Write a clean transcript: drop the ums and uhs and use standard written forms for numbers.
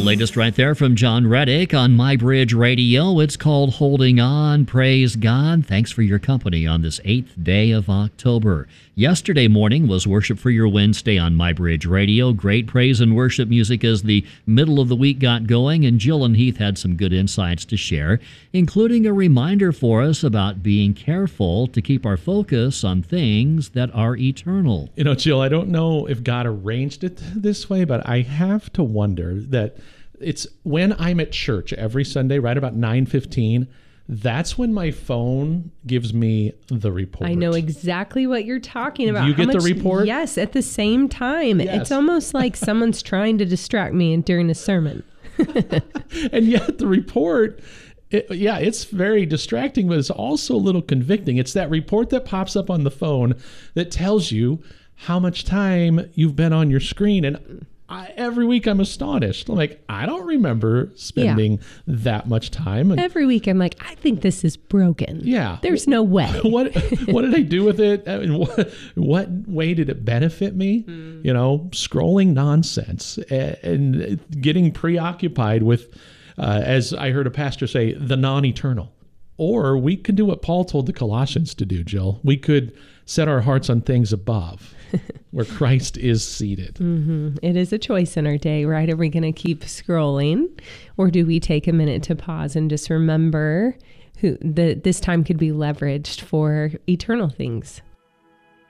latest right there from John Reddick on MyBridge Radio. It's called Holding On. Praise God. Thanks for your company on this 8th day of October. Yesterday morning was Worship for Your Wednesday on MyBridge Radio. Great praise and worship music as the middle of the week got going, and Jill and Heath had some good insights to share, including a reminder for us about being careful to keep our focus on things that are eternal. You know, Jill, I don't know if God arranged it this way, but I have to wonder that it's when I'm at church every Sunday, right about 9:15, that's when my phone gives me the report. I know exactly what you're talking about. Do you get the report? Yes, at the same time. Yes. It's almost like someone's trying to distract me during a sermon. And yet the report, it's very distracting, but it's also a little convicting. It's that report that pops up on the phone that tells you how much time you've been on your screen. And every week I'm astonished. I'm like, I don't remember spending that much time. Every week I'm like, I think this is broken. Yeah. There's no way. What did I do with it? I mean, what way did it benefit me? You know, scrolling nonsense and getting preoccupied with, as I heard a pastor say, the non-eternal. Or we could do what Paul told the Colossians to do, Jill. We could set our hearts on things above, where Christ is seated. Mm-hmm. It is a choice in our day, right? Are we going to keep scrolling, or do we take a minute to pause and just remember this time could be leveraged for eternal things?